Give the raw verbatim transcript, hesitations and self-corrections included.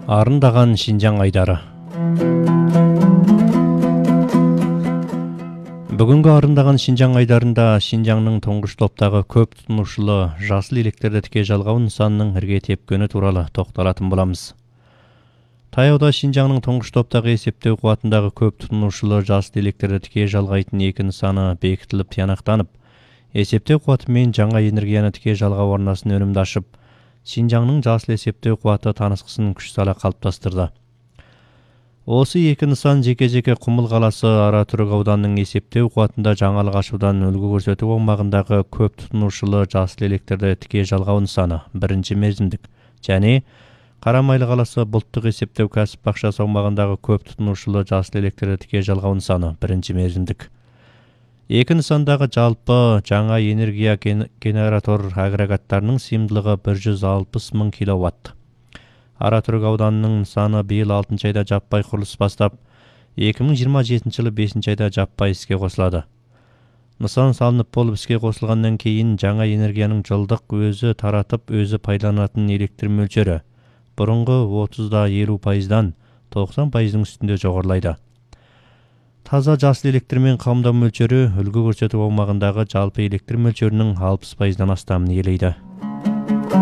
Арындаған Шинжаң айдары. Бүгінгі арындаған Шинжаң айдарында Шинжаңның тұңғыш топтағы көп тұтынушылы жасыл электрді тіке жалғау нысанының ірге тепкені туралы тоқталатын боламыз. Таяуда Шинжаңның тұңғыш топтағы есептеу қуатындағы көп тұтынушылы жасыл электрді тіке жалғайтын екі нысаны бекітіліп тиянақтанып, есептеу қуаты мен жаңа энергияны тіке жалғау арнасын өнімді ашып, Шинжаңның жасыл есептеу қуаты танысқысын күш сала қалыптастырды. Осы екі нысан жеке-жеке Құмыл қаласы Ара-Түрік ауданының есептеу қуатында жаңалық ашудан үлгі көрсету аумағындағы көп тұтынушылы жасыл электрді тіке жалғау нысаны бірінші мерзімдік және Қарамайлы қаласы бұлттық есептеу кәсіп бақшасы аумағындағы көп тұтынушылы жасыл электрді тіке жалғау нысаны бірінші мерзімдік. Екі нысандағы жалпы жаңа энергия генератор агрегаттарының сыйымдылығы бір жүз алпыс мың киловатт. Ара-Түрік ауданының нысаны биыл алтыншы айда жаппай құрылыс бастап, екі мың жиырма жетінші жылы бесінші айда жаппай іске қосылады. Нысан салынып болып іске қосылғаннан кейін жаңа энергияның жылдық өзі таратып, өзі пайдаланатын электр мөлшері бұрынғы отызда елу пайыздан тоқсан пайыздың үстінде жоғарылайды. Таза жасыл электрмен қамдау мөлшері үлгі көрсету аумағындағы жалпы электр мөлшерінің алпыс пайыздан астамын иелейді.